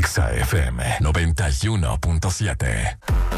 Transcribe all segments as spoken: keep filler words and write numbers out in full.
Exa F M noventa y uno punto siete.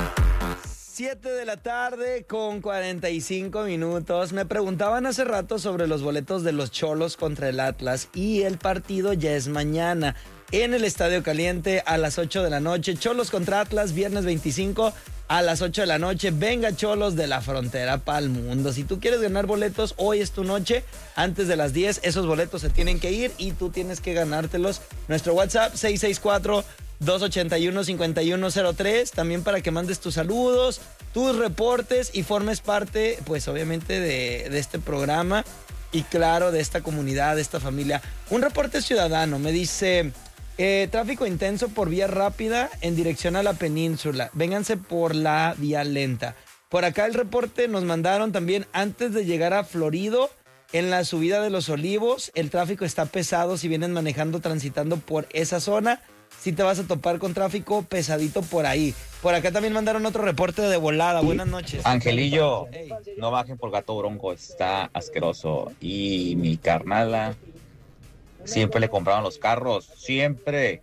siete de la tarde con cuarenta y cinco minutos. Me preguntaban hace rato sobre los boletos de los Cholos contra el Atlas y el partido ya es mañana en el Estadio Caliente a las ocho de la noche. Cholos contra Atlas, viernes veinticinco a las ocho de la noche. Venga, Cholos de la frontera pa'l mundo. Si tú quieres ganar boletos, hoy es tu noche. Antes de las diez, esos boletos se tienen que ir y tú tienes que ganártelos. Nuestro WhatsApp seis seis cuatro, dos ocho uno, cinco uno cero tres. También para que mandes tus saludos, tus reportes y formes parte, pues obviamente, de, de este programa. Y claro, de esta comunidad, de esta familia. Un reporte ciudadano me dice... Eh, tráfico intenso por vía rápida en dirección a la península. Vénganse por la vía lenta. Por acá el reporte nos mandaron también antes de llegar a Florido, en la subida de los Olivos. El tráfico está pesado si vienen manejando, transitando por esa zona. Si te vas a topar con tráfico pesadito por ahí. Por acá también mandaron otro reporte de volada. Buenas noches. Angelillo, Hey. no bajen por Gato Bronco, está asqueroso. Y mi carnala siempre le compraban los carros, siempre.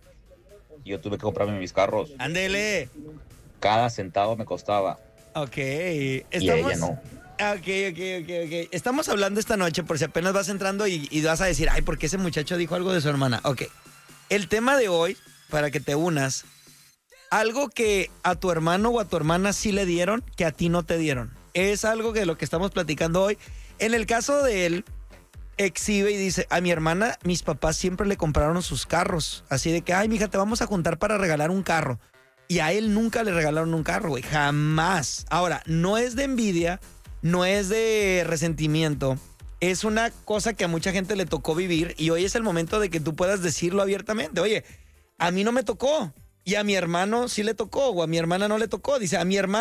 Yo tuve que comprarme mis carros. Ándele. Cada centavo me costaba. Ok. Y Estamos... ella no. Ok, ok, ok, ok. Estamos hablando esta noche por si apenas vas entrando y, y vas a decir, ay, ¿por qué ese muchacho dijo algo de su hermana? Ok. El tema de hoy, para que te unas, algo que a tu hermano o a tu hermana sí le dieron, que a ti no te dieron. Es algo de lo que estamos platicando hoy. En el caso de él, exhibe y dice, a mi hermana, mis papás siempre le compraron sus carros. Así de que, ay, mija, te vamos a juntar para regalar un carro. Y a él nunca le regalaron un carro, güey. Jamás. Ahora, no es de envidia, no es de resentimiento. Es una cosa que a mucha gente le tocó vivir y hoy es el momento de que tú puedas decirlo abiertamente. Oye, a mí no me tocó y a mi hermano sí le tocó o a mi hermana no le tocó. Dice, a mi hermano